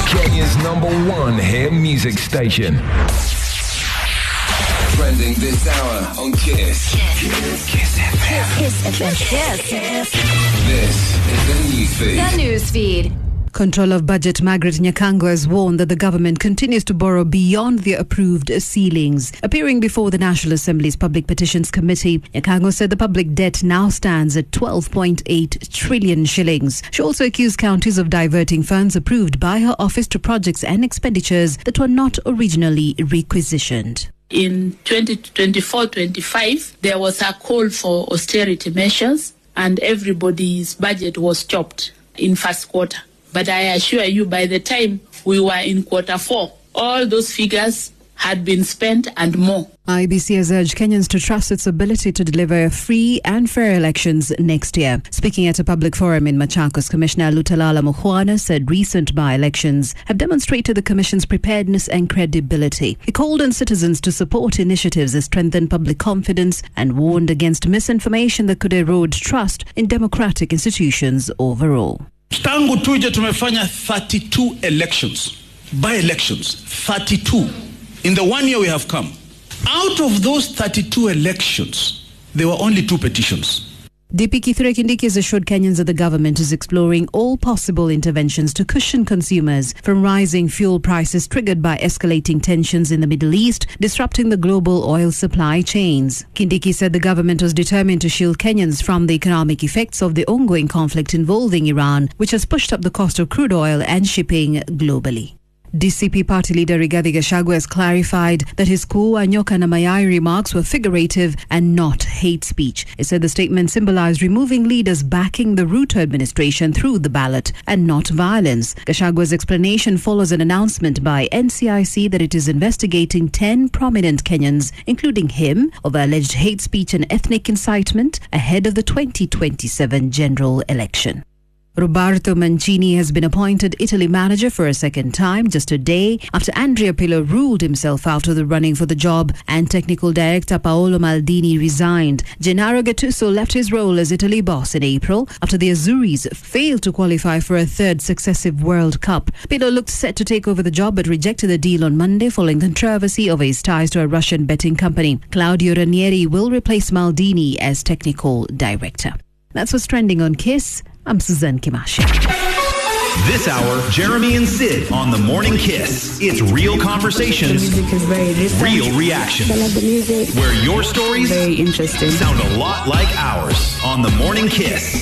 Kenya's #1 hit music station. Trending this hour on Kiss. Kiss FM. Kiss FM. Kiss. This is the newsfeed. The newsfeed. Controller of Budget Margaret Nyakango has warned that the government continues to borrow beyond the approved ceilings. Appearing before the National Assembly's Public Petitions Committee, Nyakango said the public debt now stands at 12.8 trillion shillings. She also accused counties of diverting funds approved by her office to projects and expenditures that were not originally requisitioned. In 2024-25, there was a call for austerity measures and everybody's budget was chopped in first quarter. But I assure you, by the time we were in quarter 4, all those figures had been spent and more. IEBC has urged Kenyans to trust its ability to deliver free and fair elections next year. Speaking at a public forum in Machakos, Commissioner Lutalala Mukhwana said recent by-elections have demonstrated the Commission's preparedness and credibility. He called on citizens to support initiatives that strengthen public confidence and warned against misinformation that could erode trust in democratic institutions overall. Tangu tuje tumefanya 32 elections, by-elections, 32. In the 1 year we have come. Out of those 32 elections, there were only 2 petitions. DP Kithure Kindiki has assured Kenyans that the government is exploring all possible interventions to cushion consumers from rising fuel prices triggered by escalating tensions in the Middle East, disrupting the global oil supply chains. Kindiki said the government was determined to shield Kenyans from the economic effects of the ongoing conflict involving Iran, which has pushed up the cost of crude oil and shipping globally. DCP party leader Rigathi Gachagua has clarified that his Kuua Nyoka na Mayai remarks were figurative and not hate speech. He said the statement symbolized removing leaders backing the Ruto administration through the ballot and not violence. Gachagua's explanation follows an announcement by NCIC that it is investigating 10 prominent Kenyans, including him, of alleged hate speech and ethnic incitement ahead of the 2027 general election. Roberto Mancini has been appointed Italy manager for a second time, just a day after Andrea Pirlo ruled himself out of the running for the job and technical director Paolo Maldini resigned. Gennaro Gattuso left his role as Italy boss in April after the Azzurris failed to qualify for a third successive World Cup. Pirlo looked set to take over the job but rejected the deal on Monday following controversy over his ties to a Russian betting company. Claudio Ranieri will replace Maldini as technical director. That's what's trending on Kiss. I'm Suzanne Kimashi. This hour, Jeremy and Sid on The Morning Kiss. It's real conversations, the music is very different. real reactions. I love the music. Where your stories Very interesting. sound a lot like ours on The Morning Kiss.